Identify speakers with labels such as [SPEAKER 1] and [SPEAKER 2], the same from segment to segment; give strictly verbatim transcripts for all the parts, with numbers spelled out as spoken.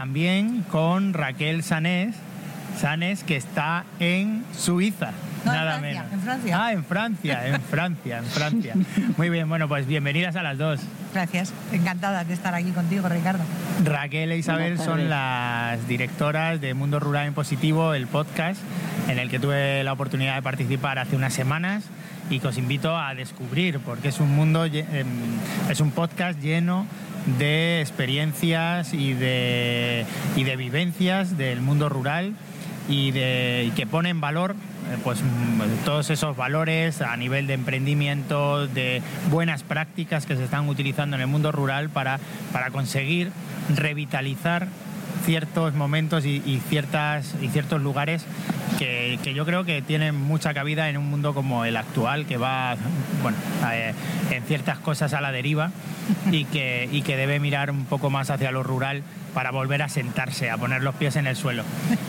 [SPEAKER 1] también con Raquel Sanés, Sanés, que está en Suiza.
[SPEAKER 2] No,
[SPEAKER 1] Nada
[SPEAKER 2] en Francia,
[SPEAKER 1] menos.
[SPEAKER 2] en Francia.
[SPEAKER 1] Ah, en Francia, en Francia, en Francia. Muy bien, bueno, pues bienvenidas a las dos.
[SPEAKER 2] Gracias, encantada de estar aquí contigo, Ricardo.
[SPEAKER 1] Raquel e Isabel son las directoras de Mundo Rural en Positivo, el podcast en el que tuve la oportunidad de participar hace unas semanas y que os invito a descubrir, porque es un mundo, es un podcast lleno de experiencias y de, y de vivencias del mundo rural y, de, y que pone en valor pues todos esos valores a nivel de emprendimiento, de buenas prácticas que se están utilizando en el mundo rural para, para conseguir revitalizar ciertos momentos y, y, ciertas, y ciertos lugares que, que yo creo que tienen mucha cabida en un mundo como el actual, que va, bueno, eh, en ciertas cosas a la deriva y que, y que debe mirar un poco más hacia lo rural para volver a sentarse, a poner los pies en el suelo.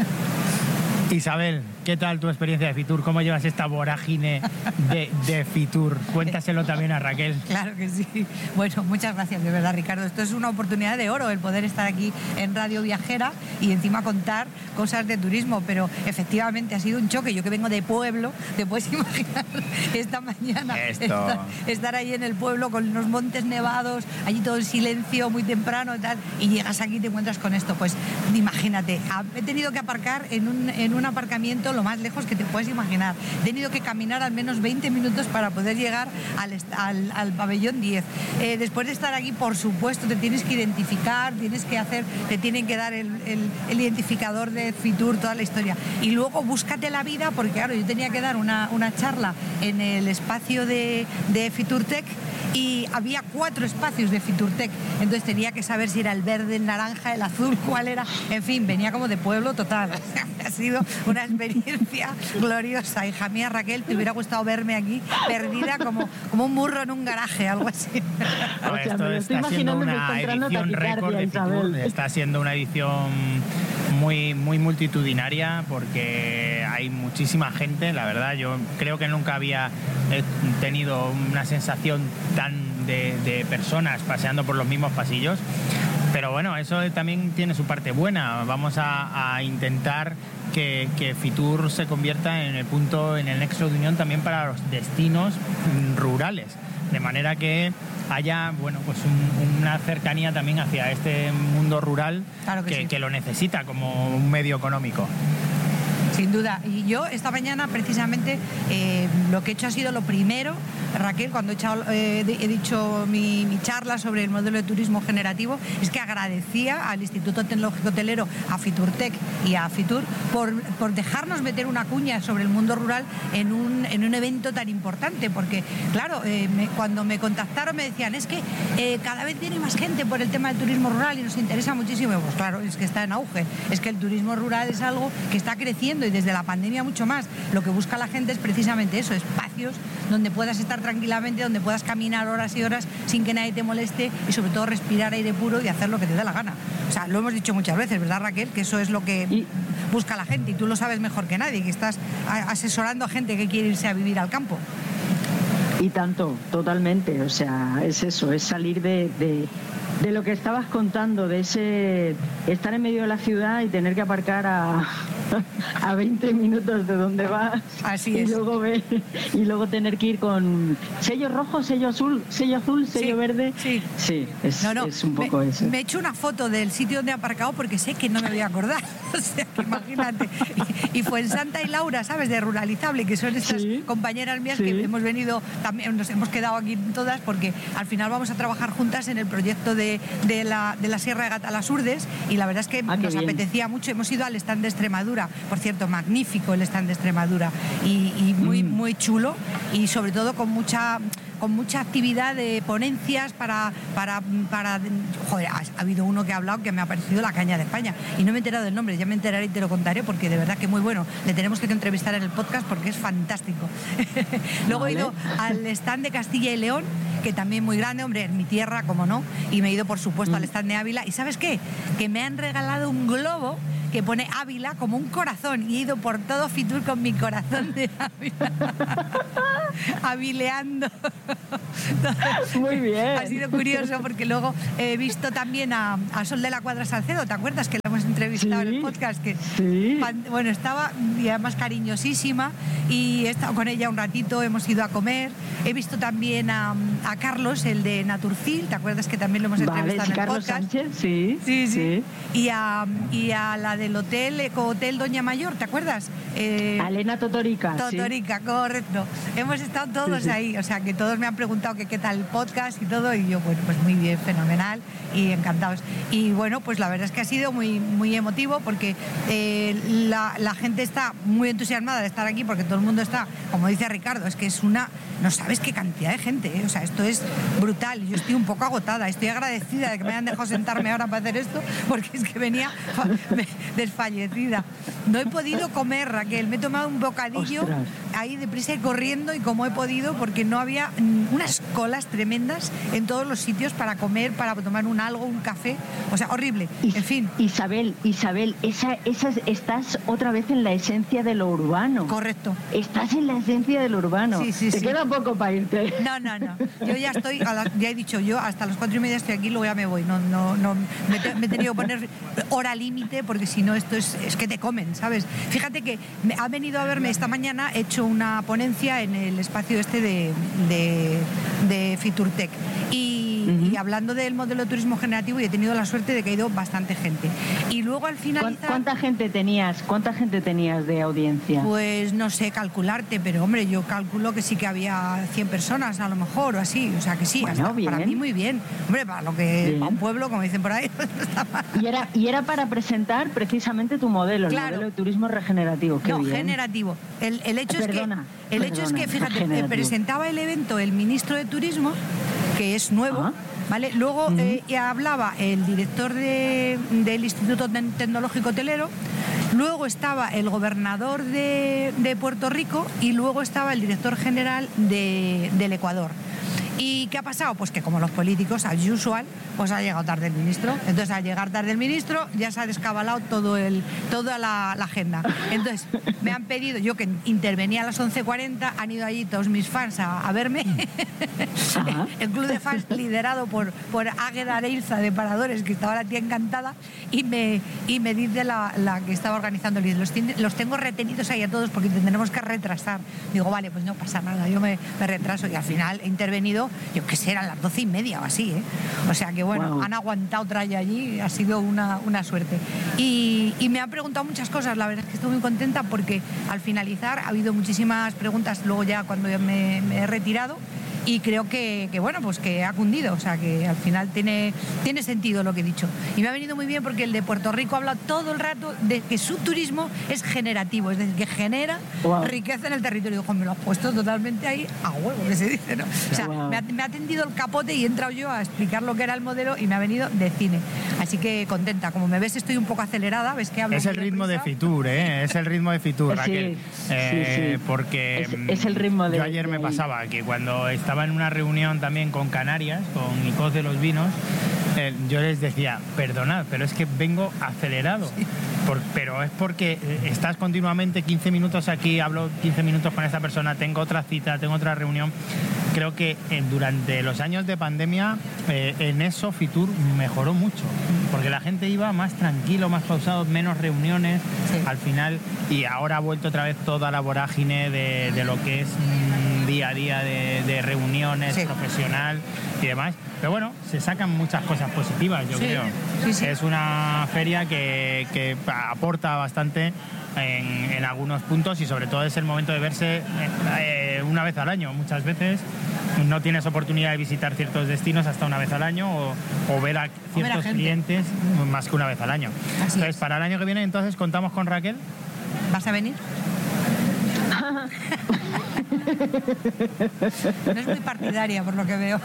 [SPEAKER 1] Isabel, ¿qué tal tu experiencia de Fitur? ¿Cómo llevas esta vorágine de, de Fitur? Cuéntaselo también a Raquel.
[SPEAKER 2] Claro que sí. Bueno, muchas gracias, de verdad, Ricardo. Esto es una oportunidad de oro, el poder estar aquí en Radio Viajera y encima contar cosas de turismo, pero efectivamente ha sido un choque. Yo que vengo de pueblo, te puedes imaginar esta mañana estar, estar ahí en el pueblo con los montes nevados, allí todo en silencio, muy temprano y tal, y llegas aquí y te encuentras con esto. Pues imagínate, he tenido que aparcar en un, en un un aparcamiento lo más lejos que te puedes imaginar. He tenido que caminar al menos veinte minutos para poder llegar al, al, al pabellón diez. Eh, después de estar aquí, por supuesto, te tienes que identificar, tienes que hacer, te tienen que dar el, el, el identificador de Fitur, toda la historia. Y luego búscate la vida, porque claro, yo tenía que dar una, una charla en el espacio de, de FiturTech y había cuatro espacios de FiturTech. Entonces tenía que saber si era el verde, el naranja, el azul, cuál era. En fin, venía como de pueblo total. Ha sido una experiencia gloriosa. Hija mía, Raquel, te hubiera gustado verme aquí perdida como, como un burro en un garaje, algo así.
[SPEAKER 1] No, esto está siendo una edición récord de Fitur. Está siendo una edición muy, muy multitudinaria porque hay muchísima gente. La verdad, yo creo que nunca había tenido una sensación tan de, de personas paseando por los mismos pasillos. Pero bueno, eso también tiene su parte buena. Vamos a, a intentar que, que Fitur se convierta en el punto, en el nexo de unión también para los destinos rurales, de manera que haya, bueno, pues un, una cercanía también hacia este mundo rural,
[SPEAKER 2] claro que,
[SPEAKER 1] que,
[SPEAKER 2] sí.
[SPEAKER 1] que lo necesita como un medio económico.
[SPEAKER 2] Sin duda. Y yo esta mañana precisamente eh, lo que he hecho ha sido lo primero, Raquel, cuando he, echado, eh, he dicho mi, mi charla sobre el modelo de turismo generativo, es que agradecía al Instituto Tecnológico Hotelero, a FiturTech y a Fitur por, por dejarnos meter una cuña sobre el mundo rural en un, en un evento tan importante, porque claro, eh, me, cuando me contactaron me decían, es que eh, cada vez viene más gente por el tema del turismo rural y nos interesa muchísimo. Pues claro, es que está en auge, es que el turismo rural es algo que está creciendo y desde la pandemia mucho más. Lo que busca la gente es precisamente eso, espacios donde puedas estar tranquilamente, donde puedas caminar horas y horas sin que nadie te moleste y sobre todo respirar aire puro y hacer lo que te dé la gana. O sea, lo hemos dicho muchas veces, ¿verdad, Raquel? Que eso es lo que y... busca la gente y tú lo sabes mejor que nadie, que estás asesorando a gente que quiere irse a vivir al campo.
[SPEAKER 3] Y tanto, totalmente, o sea, es eso, es salir de, de, de lo que estabas contando, de ese estar en medio de la ciudad y tener que aparcar a, a veinte minutos de donde vas.
[SPEAKER 2] Así
[SPEAKER 3] y
[SPEAKER 2] es.
[SPEAKER 3] Luego ver, y luego tener que ir con sello rojo, sello azul, sello azul, sello
[SPEAKER 2] sí,
[SPEAKER 3] verde.
[SPEAKER 2] Sí,
[SPEAKER 3] sí es,
[SPEAKER 2] no, no,
[SPEAKER 3] es un poco
[SPEAKER 2] me,
[SPEAKER 3] eso.
[SPEAKER 2] Me he hecho una foto del sitio donde he aparcado porque sé que no me voy a acordar. O sea, que imagínate. Y, y Fuensanta y Laura, ¿sabes? De Ruralizable, que son estas sí, compañeras mías sí. que hemos venido, también nos hemos quedado aquí todas porque al final vamos a trabajar juntas en el proyecto de, de, la, de la Sierra de Gatalasurdes y la verdad es que
[SPEAKER 3] ah,
[SPEAKER 2] nos
[SPEAKER 3] bien.
[SPEAKER 2] apetecía mucho. Hemos ido al stand de Extremadura, por cierto, magnífico el stand de Extremadura y, y muy, mm. muy chulo y sobre todo con mucha... con mucha actividad de ponencias para, para, para... Joder, ha, ha habido uno que ha hablado que me ha parecido la caña de España y no me he enterado del nombre, ya me enteraré y te lo contaré porque de verdad que muy bueno. Le tenemos que entrevistar en el podcast porque es fantástico. Luego vale. he ido al stand de Castilla y León, que también muy grande, hombre, en mi tierra, como no, y me he ido por supuesto mm. al stand de Ávila y ¿sabes qué? Que me han regalado un globo que pone Ávila como un corazón y he ido por todo Fitur con mi corazón de Ávila. Avileando.
[SPEAKER 3] Muy bien.
[SPEAKER 2] Ha sido curioso porque luego he visto también a, a Sol de la Cuadra Salcedo, ¿te acuerdas que la hemos entrevistado
[SPEAKER 3] sí,
[SPEAKER 2] en el podcast? Que,
[SPEAKER 3] sí.
[SPEAKER 2] Bueno, estaba y además cariñosísima y he estado con ella un ratito, hemos ido a comer. He visto también a, a Carlos, el de Naturfil, ¿te acuerdas que también lo hemos entrevistado
[SPEAKER 3] vale,
[SPEAKER 2] en el
[SPEAKER 3] Carlos
[SPEAKER 2] podcast?
[SPEAKER 3] Sánchez, sí,
[SPEAKER 2] sí, sí.
[SPEAKER 3] sí.
[SPEAKER 2] Y, a, y a la del hotel, Ecohotel Doña Mayor, ¿te acuerdas?
[SPEAKER 3] Eh, Elena Totorica.
[SPEAKER 2] Totorica,
[SPEAKER 3] sí.
[SPEAKER 2] correcto. Hemos estado todos
[SPEAKER 3] sí, sí.
[SPEAKER 2] ahí, o sea que todos me han preguntado que qué tal el podcast y todo, y yo, bueno, pues muy bien, fenomenal y encantados. Y bueno, pues la verdad es que ha sido muy, muy emotivo porque eh, la, la gente está muy entusiasmada de estar aquí porque todo el mundo está, como dice Ricardo, es que es una, no sabes qué cantidad de gente, ¿eh? O sea, esto es brutal. Yo estoy un poco agotada, estoy agradecida de que me hayan dejado sentarme ahora para hacer esto porque es que venía desfallecida. No he podido comer, Raquel, me he tomado un bocadillo
[SPEAKER 3] Ostras.
[SPEAKER 2] ahí deprisa y corriendo y como he podido porque no había unas colas tremendas en todos los sitios para comer, para tomar un algo, un café, o sea, horrible,
[SPEAKER 3] Is-
[SPEAKER 2] en fin.
[SPEAKER 3] Isabel, Isabel, esa, esa, estás otra vez en la esencia de lo urbano.
[SPEAKER 2] Correcto.
[SPEAKER 3] Estás en la esencia de lo urbano.
[SPEAKER 2] Sí, sí,
[SPEAKER 3] Te
[SPEAKER 2] sí.
[SPEAKER 3] queda poco para irte.
[SPEAKER 2] No, no, no. Yo ya estoy, a la- ya he dicho, yo hasta las cuatro y media estoy aquí, luego ya me voy. No, no, no. Me, te- me he tenido que poner hora límite porque si no esto es, es que te comen, ¿sabes? Fíjate que me, ha venido a verme esta mañana, he hecho una ponencia en el espacio este de, de, de Fiturtech y, uh-huh. y hablando del modelo de turismo generativo y he tenido la suerte de que ha ido bastante gente. Y luego al finalizar...
[SPEAKER 3] ¿Cuánta gente tenías? ¿Cuánta gente tenías de audiencia?
[SPEAKER 2] Pues no sé calcularte, pero hombre, yo calculo que sí que había cien personas a lo mejor o así, o sea que sí,
[SPEAKER 3] bueno,
[SPEAKER 2] hasta, para mí muy bien. Hombre, para lo que
[SPEAKER 3] bien.
[SPEAKER 2] para un pueblo, como dicen por ahí, no está mal.
[SPEAKER 3] Y era, y era para presentar precisamente tu modelo,
[SPEAKER 2] Claro.
[SPEAKER 3] el modelo de turismo regenerativo. Qué
[SPEAKER 2] no,
[SPEAKER 3] bien.
[SPEAKER 2] generativo. El, el hecho
[SPEAKER 3] Perdona,
[SPEAKER 2] es que el hecho es que fíjate, presentaba el evento el ministro de Turismo, que es nuevo.
[SPEAKER 3] ¿Ah?
[SPEAKER 2] ¿Vale? Luego
[SPEAKER 3] Uh-huh.
[SPEAKER 2] eh, hablaba el director de, del Instituto Tecnológico Hotelero, luego estaba el gobernador de, de Puerto Rico y luego estaba el director general de, del Ecuador. ¿Y qué ha pasado? Pues que como los políticos, as usual, pues ha llegado tarde el ministro. Entonces, al llegar tarde el ministro, ya se ha descabalado todo el, toda la, la agenda. Entonces, me han pedido, yo que intervenía a las once cuarenta, han ido allí todos mis fans a, a verme.
[SPEAKER 3] Ajá.
[SPEAKER 2] El club de fans liderado por, por Águeda Areilza de Paradores, que estaba la tía encantada, y me, y me dice la, la que estaba organizando el los, los tengo retenidos ahí a todos porque tendremos que retrasar. Digo, vale, pues no pasa nada, yo me, me retraso. Y al final he intervenido, yo qué sé, eran las doce y media o así, ¿eh? O sea que bueno,
[SPEAKER 3] wow.
[SPEAKER 2] Han aguantado tralla allí, ha sido una, una suerte. Y, y me han preguntado muchas cosas, la verdad es que estoy muy contenta porque al finalizar ha habido muchísimas preguntas, luego ya cuando yo me, me he retirado. Y creo que, que, bueno, pues que ha cundido, o sea, que al final tiene, tiene sentido lo que he dicho. Y me ha venido muy bien porque el de Puerto Rico ha hablado todo el rato de que su turismo es generativo, es decir, que genera
[SPEAKER 3] wow.
[SPEAKER 2] riqueza en el territorio. Digo, me lo has puesto totalmente ahí a huevo, que se dice, ¿no? O sea,
[SPEAKER 3] wow.
[SPEAKER 2] me, ha, me ha tendido el capote y he entrado yo a explicar lo que era el modelo y me ha venido de cine. Así que contenta. Como me ves, estoy un poco acelerada, ves que hablo.
[SPEAKER 1] Es el ritmo de Fitur, ¿eh? Es el ritmo de Fitur, Raquel.
[SPEAKER 3] Sí,
[SPEAKER 1] eh,
[SPEAKER 3] sí, sí.
[SPEAKER 1] Porque
[SPEAKER 3] es, es el ritmo de...
[SPEAKER 1] yo ayer me pasaba que cuando estaba en una reunión también con Canarias, con Icos de los Vinos, eh, yo les decía, perdonad, pero es que vengo acelerado. Sí. Por, pero es porque estás continuamente quince minutos aquí, hablo quince minutos con esta persona, tengo otra cita, tengo otra reunión. Creo que eh, durante los años de pandemia eh, en eso Fitur mejoró mucho, porque la gente iba más tranquilo, más pausado, menos reuniones, sí. Al final, y ahora ha vuelto otra vez toda la vorágine de, de lo que es mmm, día a día de, de reuniones, sí. Profesional y demás. Pero bueno, se sacan muchas cosas positivas, yo sí. creo. Sí, sí. Es una feria que, que aporta bastante en, en algunos puntos y sobre todo es el momento de verse eh, una vez al año. Muchas veces no tienes oportunidad de visitar ciertos destinos hasta una vez al año o, o ver a ciertos ver a clientes más que una vez al año. Así entonces, es. Para el año que viene, entonces, ¿contamos con Raquel?
[SPEAKER 2] ¿Vas a venir? No es muy partidaria, por lo que veo.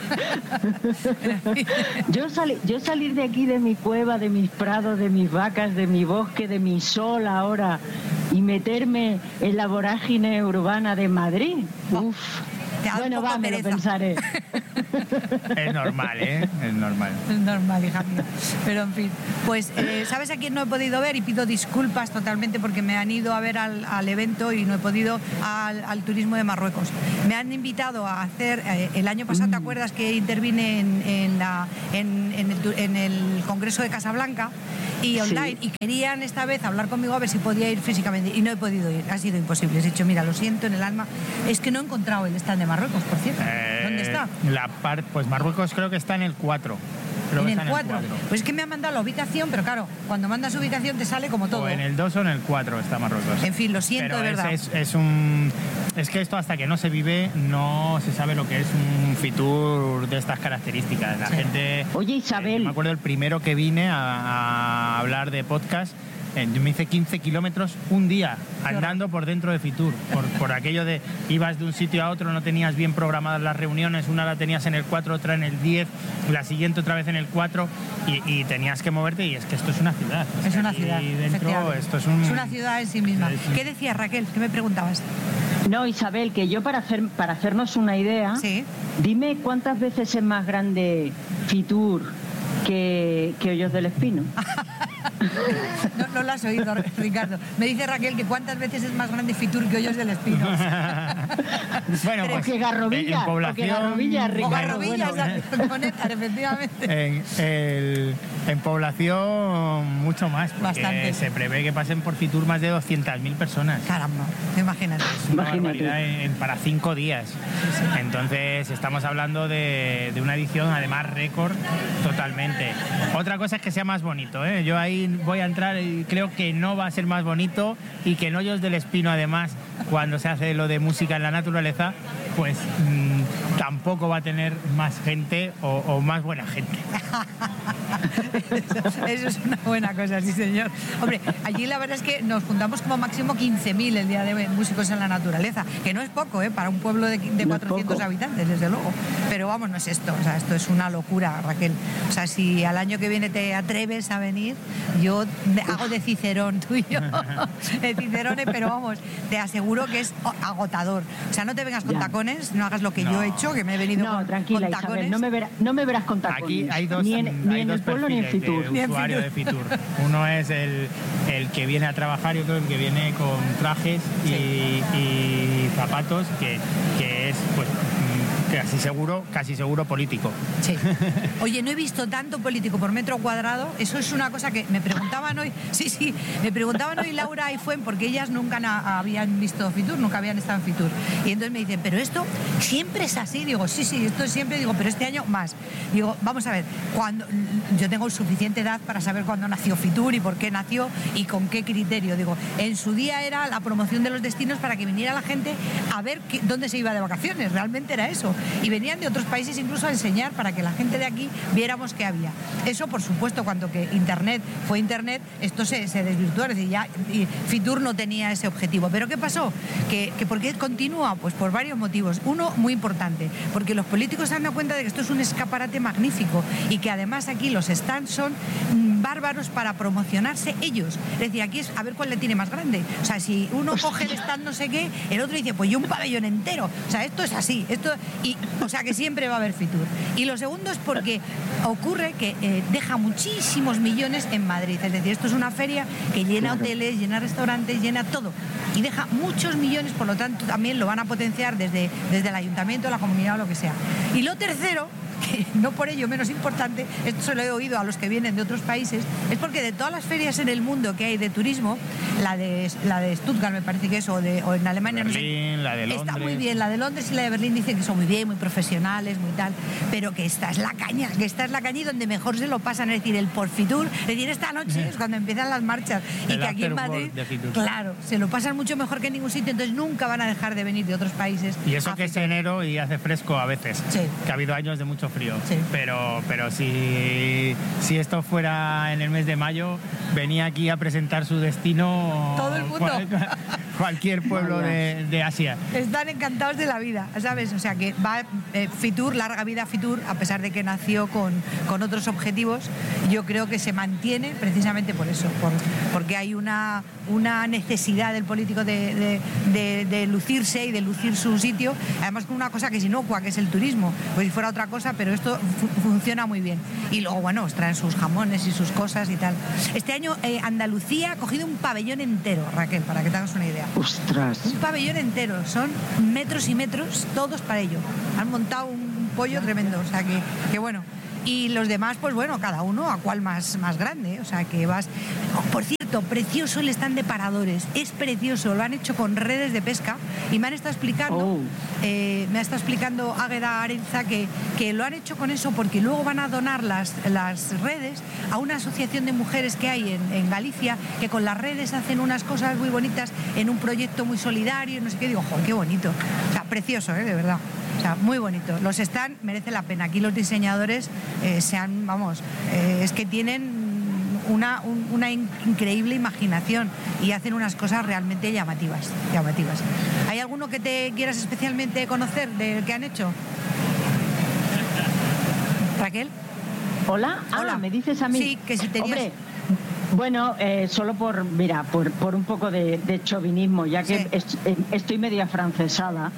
[SPEAKER 3] Yo, sali, yo salir de aquí, de mi cueva, de mis prados, de mis vacas, de mi bosque, de mi sol ahora, y meterme en la vorágine urbana de Madrid. Uf.
[SPEAKER 2] Te
[SPEAKER 3] bueno, va, me lo pensaré.
[SPEAKER 1] Es normal, ¿eh? Es normal.
[SPEAKER 2] Es normal, hija mía. Pero en fin, pues eh, ¿sabes a quién no he podido ver? Y pido disculpas totalmente porque me han ido a ver al, al evento y no he podido al, al turismo de Marruecos. Me han invitado a hacer, eh, el año pasado, ¿te acuerdas que intervine en, en, la, en, en, el, en el Congreso de Casablanca? Y online, sí. Y querían esta vez hablar conmigo a ver si podía ir físicamente y no he podido ir, ha sido imposible. He dicho, mira, lo siento en el alma, es que no he encontrado el stand de Marruecos, por cierto. Eh, ¿Dónde está?
[SPEAKER 1] La par, pues Marruecos creo que está en el cuatro. Creo
[SPEAKER 2] en
[SPEAKER 1] que
[SPEAKER 2] el
[SPEAKER 1] está en
[SPEAKER 2] cuatro.
[SPEAKER 1] el cuatro.
[SPEAKER 2] Pues es que me han mandado la ubicación, pero claro, cuando mandas ubicación te sale como todo.
[SPEAKER 1] O en el dos o en el cuatro está Marruecos.
[SPEAKER 2] En fin, lo siento,
[SPEAKER 1] pero
[SPEAKER 2] de verdad.
[SPEAKER 1] Es, es, es un... Es que esto hasta que no se vive no se sabe lo que es un Fitur de estas características. La sí. gente...
[SPEAKER 3] Oye, Isabel...
[SPEAKER 1] Eh, me acuerdo el primero que vine a, a hablar de podcast, eh, yo me hice quince kilómetros un día andando por dentro de Fitur, por, por aquello de ibas de un sitio a otro, no tenías bien programadas las reuniones, una la tenías en el cuatro, otra en el diez, la siguiente otra vez en el cuatro y, y tenías que moverte y es que esto es una ciudad.
[SPEAKER 2] Es una ciudad,
[SPEAKER 1] dentro, esto es, un...
[SPEAKER 2] es una ciudad en sí misma. Es... ¿Qué decías, Raquel? ¿Qué me preguntabas?
[SPEAKER 3] No, Isabel, que yo para hacer para hacernos una idea,
[SPEAKER 2] ¿sí?
[SPEAKER 3] Dime cuántas veces es más grande Fitur que, que Hoyos del Espino.
[SPEAKER 2] No, no lo has oído, Ricardo. Me dice Raquel que cuántas veces es más grande Fitur que Hoyos del Espino.
[SPEAKER 1] Bueno, pues
[SPEAKER 3] que Garrovilla,
[SPEAKER 1] en población...
[SPEAKER 3] Garrovilla, Ricardo,
[SPEAKER 2] o Garrovilla,
[SPEAKER 3] bueno.
[SPEAKER 2] Conectar, efectivamente.
[SPEAKER 1] En, el, en población mucho más, porque
[SPEAKER 2] bastante.
[SPEAKER 1] Se prevé que pasen por Fitur más de doscientas mil personas.
[SPEAKER 2] Caramba, imagínate.
[SPEAKER 1] Es una barbaridad en, para cinco días. Sí, sí. Entonces estamos hablando de, de una edición además récord totalmente. Otra cosa es que sea más bonito, ¿eh? Yo ahí voy a entrar y creo que no va a ser más bonito y que en Hoyos del Espino además cuando se hace lo de música en la naturaleza pues mmm, tampoco va a tener más gente o, o más buena gente.
[SPEAKER 2] Eso, eso es una buena cosa, sí señor. Hombre, allí la verdad es que nos juntamos como máximo quince mil el día de músicos en la naturaleza, que no es poco, ¿eh? Para un pueblo de, de cuatrocientos habitantes, desde luego. Pero vamos, no es esto, o sea, esto es una locura, Raquel. O sea, si al año que viene te atreves a venir, yo hago de Cicerón tuyo, de Cicerone, pero vamos, te aseguro que es agotador. O sea, no te vengas con ya. tacones, no hagas lo que no. yo he hecho, que me he venido
[SPEAKER 3] no,
[SPEAKER 2] con,
[SPEAKER 3] tranquila,
[SPEAKER 2] con tacones.
[SPEAKER 3] Isabel, no me, verá, no me verás con tacones.
[SPEAKER 1] Aquí hay dos,
[SPEAKER 3] ni en, ni en el pueblo ni en Fitur.
[SPEAKER 1] De usuario de Fitur. Uno es el, el que viene a trabajar y otro el que viene con trajes y, sí. y zapatos, que, que es pues casi seguro, casi seguro político.
[SPEAKER 2] Sí. Oye, no he visto tanto político por metro cuadrado. Eso es una cosa que me preguntaban hoy. Sí, sí, me preguntaban hoy Laura y Fuen porque ellas nunca na, habían visto Fitur, nunca habían estado en Fitur. Y entonces me dicen, pero esto siempre es así. Digo, sí, sí, esto es siempre. Digo, pero este año más. Digo, vamos a ver, cuando yo tengo suficiente edad para saber cuándo nació Fitur y por qué nació y con qué criterio. Digo, en su día era la promoción de los destinos para que viniera la gente a ver qué, dónde se iba de vacaciones. Realmente era eso. Y venían de otros países incluso a enseñar para que la gente de aquí viéramos qué había. Eso, por supuesto, cuando que Internet fue Internet, esto se, se desvirtuó, es decir, ya y Fitur no tenía ese objetivo. ¿Pero qué pasó? ¿Que, que ¿Por qué continúa? Pues por varios motivos. Uno, muy importante, porque los políticos se han dado cuenta de que esto es un escaparate magnífico y que además aquí los stands son bárbaros para promocionarse ellos. Es decir, aquí es a ver cuál le tiene más grande. O sea, si uno coge el stand no sé qué, el otro dice, pues yo un pabellón entero. O sea, esto es así. Esto y O sea que siempre va a haber Fitur. Y lo segundo es porque ocurre que eh, deja muchísimos millones en Madrid. Es decir, esto es una feria que llena claro. hoteles, llena restaurantes, llena todo. Y deja muchos millones, por lo tanto también lo van a potenciar desde, desde el ayuntamiento, la comunidad o lo que sea. Y lo tercero, que no por ello menos importante, esto se lo he oído a los que vienen de otros países, es porque de todas las ferias en el mundo que hay de turismo, la de, la de Stuttgart me parece que es, o, de, o en Alemania,
[SPEAKER 1] Berlín,
[SPEAKER 2] no sé,
[SPEAKER 1] la de Londres.
[SPEAKER 2] Está muy bien, la de Londres y la de Berlín dicen que son muy bien, muy profesionales, muy tal, pero que esta es la caña, que esta es la caña y donde mejor se lo pasan, es decir, el por Fitur, es decir, esta noche es cuando empiezan las marchas y
[SPEAKER 1] el
[SPEAKER 2] que aquí en Madrid, claro, se lo pasan mucho mejor que en ningún sitio, entonces nunca van a dejar de venir de otros países.
[SPEAKER 1] Y eso que es enero y hace fresco a veces,
[SPEAKER 2] sí.
[SPEAKER 1] que ha habido años de mucho frío,
[SPEAKER 2] sí.
[SPEAKER 1] pero, pero si, si esto fuera en el mes de mayo, venía aquí a presentar su destino
[SPEAKER 2] todo el mundo.
[SPEAKER 1] cualquier pueblo de, de Asia.
[SPEAKER 2] Están encantados de la vida, ¿sabes? O sea que va eh, Fitur, larga vida Fitur, a pesar de que nació con, con otros objetivos, yo creo que se mantiene precisamente por eso, por, porque hay una, una necesidad del político de, de, de, de lucirse y de lucir su sitio, además con una cosa que es inocua, que es el turismo, pues si fuera otra cosa, pero esto fu- funciona muy bien. Y luego, bueno, os traen sus jamones y sus cosas y tal. Este año eh, Andalucía ha cogido un pabellón entero, Raquel, para que te hagas una idea.
[SPEAKER 3] ¡Ostras!
[SPEAKER 2] Un pabellón entero, son metros y metros, todos para ello. Han montado un pollo tremendo, o sea que, que bueno. Y los demás, pues bueno, cada uno a cuál más, más grande, o sea que vas... Oh, por cierto, precioso el stand de paradores, es precioso, lo han hecho con redes de pesca y me han estado explicando,
[SPEAKER 3] Oh.
[SPEAKER 2] eh, me ha estado explicando Águeda Arenza que, que lo han hecho con eso porque luego van a donar las, las redes a una asociación de mujeres que hay en, en Galicia, que con las redes hacen unas cosas muy bonitas en un proyecto muy solidario, no sé qué, digo, ¡jo, qué bonito! O sea, precioso, ¿eh? De verdad. O sea, muy bonito. Los stands merecen la pena. Aquí los diseñadores eh, sean, vamos, eh, es que tienen una, un, una in- increíble imaginación y hacen unas cosas realmente llamativas, llamativas. ¿Hay alguno que te quieras especialmente conocer del que han hecho? Raquel.
[SPEAKER 3] ¿Hola? Ah,
[SPEAKER 2] Hola.
[SPEAKER 3] ¿me dices a mí?
[SPEAKER 2] Sí, que si tenías...
[SPEAKER 3] Hombre, bueno, eh, solo por, mira, por, por un poco de, de chauvinismo, ya que
[SPEAKER 2] Sí.
[SPEAKER 3] est- eh, estoy media francesada.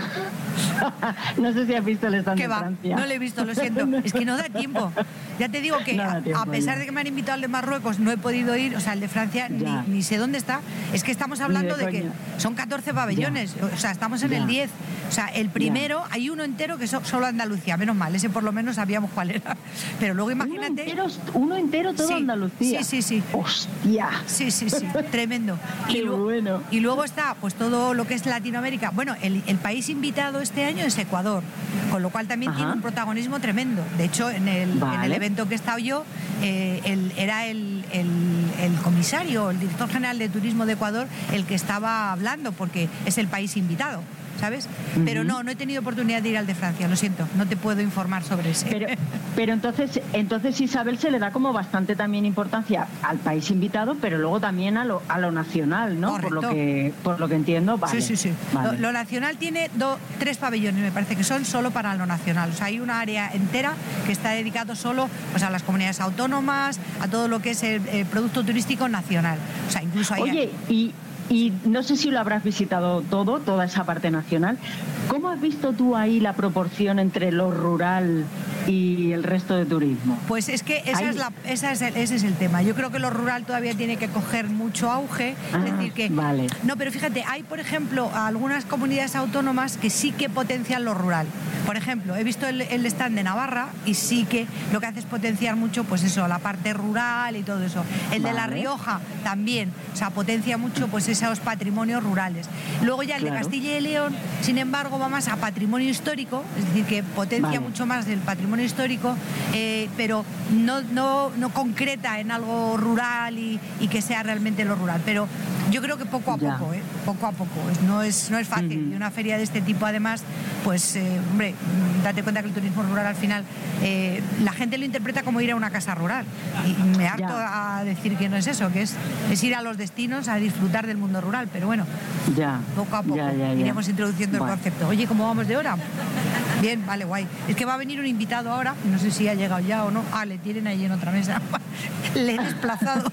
[SPEAKER 3] No sé si has visto el stand
[SPEAKER 2] ¿Qué
[SPEAKER 3] de
[SPEAKER 2] va?
[SPEAKER 3] Francia.
[SPEAKER 2] No lo he visto, lo siento. Es que no da tiempo. Ya te digo que
[SPEAKER 3] No da
[SPEAKER 2] a,
[SPEAKER 3] tiempo,
[SPEAKER 2] a pesar
[SPEAKER 3] ya.
[SPEAKER 2] de que me han invitado al de Marruecos, no he podido ir, o sea, el de Francia ni,
[SPEAKER 3] Ya.
[SPEAKER 2] ni sé dónde está. Es que estamos
[SPEAKER 3] Ni
[SPEAKER 2] hablando
[SPEAKER 3] de
[SPEAKER 2] de, que
[SPEAKER 3] coña.
[SPEAKER 2] son catorce pabellones, o sea, estamos en
[SPEAKER 3] Ya.
[SPEAKER 2] el diez. O sea, el primero, hay uno entero que es solo Andalucía, menos mal, ese por lo menos sabíamos cuál era. Pero luego
[SPEAKER 3] Uno
[SPEAKER 2] imagínate...
[SPEAKER 3] entero, uno entero todo
[SPEAKER 2] Sí,
[SPEAKER 3] Andalucía.
[SPEAKER 2] sí, sí, sí.
[SPEAKER 3] ¡Hostia!
[SPEAKER 2] Sí, sí, sí, tremendo.
[SPEAKER 3] Qué
[SPEAKER 2] luego,
[SPEAKER 3] bueno.
[SPEAKER 2] y luego está pues todo lo que es Latinoamérica. Bueno, el, el país invitado este año es Ecuador, con lo cual también
[SPEAKER 3] Ajá.
[SPEAKER 2] tiene un protagonismo tremendo. De hecho, en el,
[SPEAKER 3] Vale.
[SPEAKER 2] en el evento que he estado yo, eh, el- era el, el, el comisario, el director general de Turismo de Ecuador, el que estaba hablando, porque es el país invitado, ¿sabes? Pero
[SPEAKER 3] Ujú.
[SPEAKER 2] no, no he tenido oportunidad de ir al de Francia, lo siento, no te puedo informar sobre ese.
[SPEAKER 3] Pero, pero entonces, entonces Isabel se le da como bastante también importancia al país invitado, pero luego también a lo, a lo nacional, ¿no? Por lo
[SPEAKER 2] Correcto.
[SPEAKER 3] que, por lo que entiendo, vale.
[SPEAKER 2] Sí, sí, sí.
[SPEAKER 3] Vale.
[SPEAKER 2] Lo, lo nacional tiene do- tres pabellones, me parece que son solo para lo nacional. O sea, hay una área entera que está dedicado solo pues, a las comunidades autónomas, a todo lo que es el, el producto turístico nacional. O sea, incluso hay...
[SPEAKER 3] Oye, y, y no sé si lo habrás visitado todo, toda esa parte nacional. ¿Cómo has visto tú ahí la proporción entre lo rural y el resto de turismo?
[SPEAKER 2] Pues es que esa
[SPEAKER 3] Ahí-
[SPEAKER 2] es la, esa es el, ese es el tema. Yo creo que lo rural todavía tiene que coger mucho auge.
[SPEAKER 3] Ah,
[SPEAKER 2] es decir, que.
[SPEAKER 3] vale.
[SPEAKER 2] No, pero fíjate, hay, por ejemplo, algunas comunidades autónomas que sí que potencian lo rural. Por ejemplo, he visto el, el stand de Navarra y sí que lo que hace es potenciar mucho, pues eso, la parte rural y todo eso. El de La
[SPEAKER 3] Vale.
[SPEAKER 2] Rioja también, o sea, potencia mucho pues esos patrimonios rurales. Luego ya el de
[SPEAKER 3] Claro.
[SPEAKER 2] Castilla y León, sin embargo, va más a patrimonio histórico, es decir, que potencia
[SPEAKER 3] Vale.
[SPEAKER 2] mucho más del patrimonio histórico, eh, pero no, no, no concreta en algo rural y, y que sea realmente lo rural. Pero yo creo que poco a
[SPEAKER 3] Ya.
[SPEAKER 2] poco, ¿eh? Poco a poco. Es- No es, no es fácil.
[SPEAKER 3] Ujú.
[SPEAKER 2] Y una feria de este tipo, además, pues, eh, hombre, mm, date cuenta que el turismo rural al final, eh, la gente lo interpreta como ir a una casa rural. Y me harto
[SPEAKER 3] Ya.
[SPEAKER 2] a decir que no es eso, que es, es ir a los destinos a disfrutar del mundo rural. Pero bueno,
[SPEAKER 3] Ya.
[SPEAKER 2] poco a poco
[SPEAKER 3] Ya, ya, ya.
[SPEAKER 2] iremos introduciendo
[SPEAKER 3] Vale.
[SPEAKER 2] el concepto. Oye, ¿cómo vamos de hora? Bien, vale, guay. Es que va a venir un invitado ahora, no sé si ha llegado ya o no. Ah, le tienen ahí en otra mesa. Le he desplazado.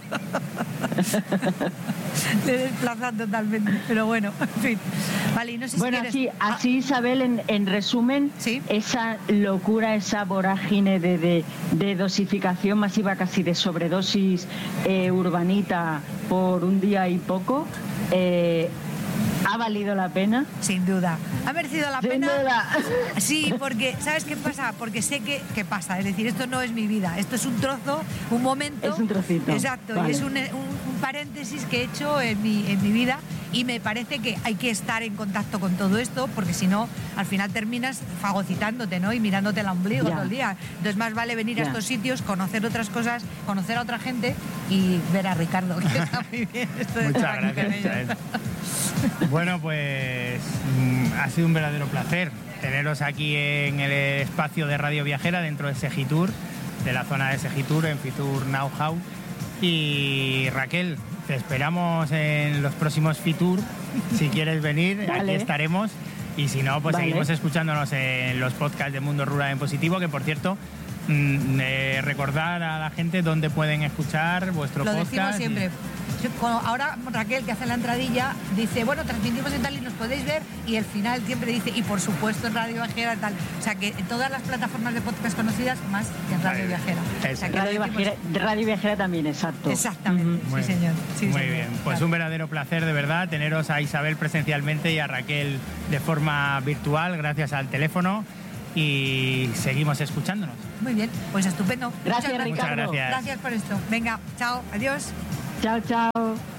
[SPEAKER 2] Le he desplazado totalmente, pero bueno, en fin. Vale, y no sé
[SPEAKER 3] Bueno,
[SPEAKER 2] si
[SPEAKER 3] así,
[SPEAKER 2] quieres... Ah,
[SPEAKER 3] así Isabel, en, en resumen,
[SPEAKER 2] Sí.
[SPEAKER 3] esa locura, esa vorágine de, de, de dosificación masiva, casi de sobredosis eh, urbanita por un día y poco, eh, ¿ha valido la pena?
[SPEAKER 2] sin duda. ¿Ha merecido la
[SPEAKER 3] Sin
[SPEAKER 2] pena?
[SPEAKER 3] duda.
[SPEAKER 2] Sí, porque, ¿sabes qué pasa? Porque sé que, que pasa. Es decir, esto no es mi vida. Esto es un trozo, un momento.
[SPEAKER 3] Es un trocito.
[SPEAKER 2] Exacto.
[SPEAKER 3] Vale.
[SPEAKER 2] Y es un, un- un paréntesis que he hecho en mi, en mi vida. Y me parece que hay que estar en contacto con todo esto, porque si no, al final terminas fagocitándote, ¿no? Y mirándote el ombligo
[SPEAKER 3] Ya.
[SPEAKER 2] todo el día. Entonces, más vale venir a
[SPEAKER 3] Ya.
[SPEAKER 2] estos sitios, conocer otras cosas, conocer a otra gente y ver a Ricardo, que está muy bien. Esto de
[SPEAKER 1] Muchas
[SPEAKER 2] estar aquí con
[SPEAKER 1] gracias,
[SPEAKER 2] ellos.
[SPEAKER 1] Isabel. Bueno, pues mm, ha sido un verdadero placer teneros aquí en el espacio de Radio Viajera dentro de Segitur, de la zona de Segitur, en Fitur Know-how. Y Raquel, te esperamos en los próximos Fitur. Si quieres venir,
[SPEAKER 3] Vale.
[SPEAKER 1] aquí estaremos. Y si no, pues
[SPEAKER 3] Vale.
[SPEAKER 1] seguimos escuchándonos en los podcasts de Mundo Rural en Positivo, que por cierto, mmm, eh, recordar a la gente dónde pueden escuchar vuestro
[SPEAKER 2] Lo
[SPEAKER 1] podcast.
[SPEAKER 2] decimos
[SPEAKER 1] y-
[SPEAKER 2] siempre. Cuando- Ahora Raquel, que hace la entradilla, dice, bueno, transmitimos en tal y nos podéis ver, y el final siempre dice, y por supuesto en Radio Viajera tal. O sea que en todas las plataformas de podcast conocidas, más que en Radio
[SPEAKER 1] Vale.
[SPEAKER 2] Viajera.
[SPEAKER 1] Eso.
[SPEAKER 2] O sea que lo
[SPEAKER 3] Radio
[SPEAKER 2] decimos-
[SPEAKER 3] Viajera, Radio Viajera también, exacto.
[SPEAKER 2] Exactamente,
[SPEAKER 3] Ujú.
[SPEAKER 1] Muy
[SPEAKER 2] sí
[SPEAKER 1] bien.
[SPEAKER 2] señor. Sí,
[SPEAKER 1] Muy
[SPEAKER 2] señor.
[SPEAKER 1] bien, pues
[SPEAKER 2] Claro.
[SPEAKER 1] un verdadero placer de verdad teneros a Isabel presencialmente y a Raquel de forma virtual gracias al teléfono, y seguimos escuchándonos.
[SPEAKER 2] Muy bien, pues estupendo.
[SPEAKER 3] Gracias,
[SPEAKER 2] Muchas
[SPEAKER 3] Ricardo.
[SPEAKER 1] Muchas gracias.
[SPEAKER 2] Gracias por esto. Venga, chao, adiós.
[SPEAKER 3] Chao, chao.